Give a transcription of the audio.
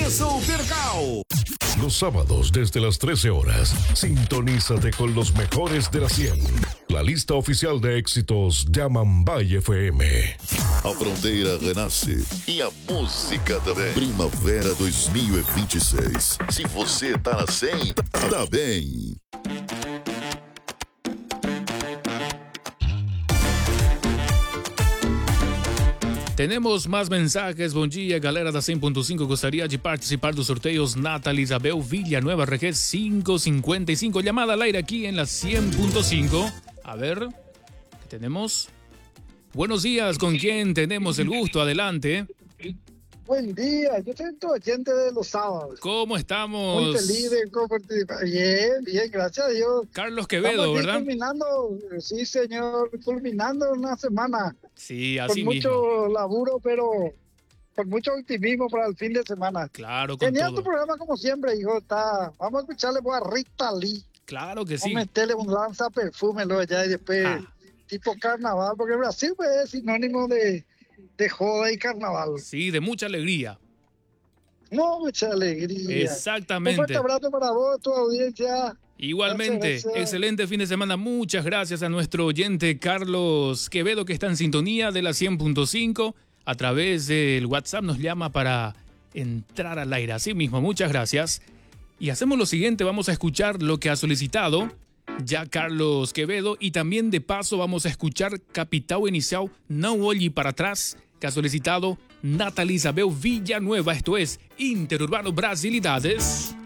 Supercao. Los sábados desde las 13 horas, sintonízate con los mejores de la 100. La lista oficial de éxitos de Amambay FM. A fronteira renasce e a música também. Primavera 2026. Se você tá na 100, tá bem. Temos mais mensajes. Bom dia, galera da 100.5. Gostaria de participar dos sorteios Nathalie Isabel Villanueva, RG 555. Llamada al aire aquí en la 100.5. A ver, ¿qué tenemos? Buenos días, ¿con quién tenemos el gusto? Adelante. Buen día, yo soy tu oyente de los sábados. ¿Cómo estamos? Muy feliz de compartir. Bien, gracias a Dios. Carlos Quevedo, Estamos ¿verdad? Culminando, sí señor, culminando una semana. Sí, así con mismo. mucho laburo, pero con mucho optimismo para el fin de semana. Claro, con Genial todo. tu programa como siempre, hijo. Vamos a escucharle pues, a Rita Lee. Claro que sí. Vamos a meterle un lanza perfume luego ya y después tipo carnaval, porque Brasil pues, es sinónimo de joda y carnaval. Sí, de mucha alegría. Mucha alegría. Exactamente. Un fuerte abrazo para vos, tu audiencia. Igualmente, Gracias. excelente fin de semana. Muchas gracias a nuestro oyente Carlos Quevedo, que está en sintonía de la 100.5. A través del WhatsApp nos llama para entrar al aire. Así mismo, muchas gracias. Y hacemos lo siguiente, vamos a escuchar lo que ha solicitado ya Carlos Quevedo, y también de paso vamos a escuchar Capital Inicial, No Olhe para Atrás, que ha solicitado Nathalie Isabel Villanueva. Esto es Interurbano Brasilidades.